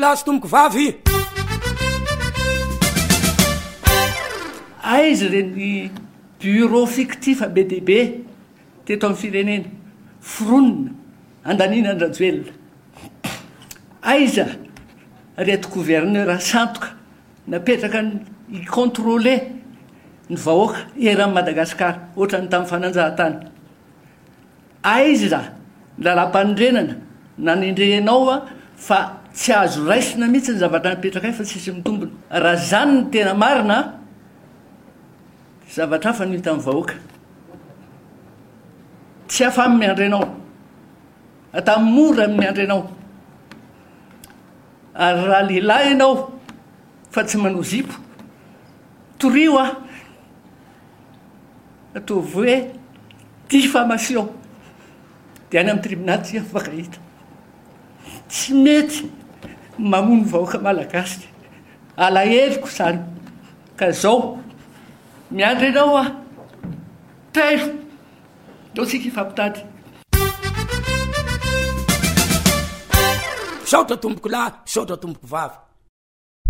Lasy tomboko vavy aizy reny bureau fictif be deaibe teto amin'ny firenena foronina andanina andrajoelona aiza reto gouverneur santoka napetraka icontrôler ny vahoaka eran'ny Madagasikara ohatrany tamin'ny fananjahantany aiza lalam-panondrenana nanendrehanao fa tsy azo raisina mihitsy ny zavatra napetraka fa tsisy mitombona raha zany ny tena marina zavatra hafa no hita amin'ny vahoaka tsy afamy miandrenao atamin'ny mora miandrenao ary raha lehilahy ianao fa tsy manao zipo torio ataovy hoe diffamation dia any amin'ny tribunal tsy afaka hita tsy mety mamono vahoaka malagasy alaheloko zany ka zao miandry ianao tailo dao tsika ifampitady saotra tomboko lahy saotra tomboko vavy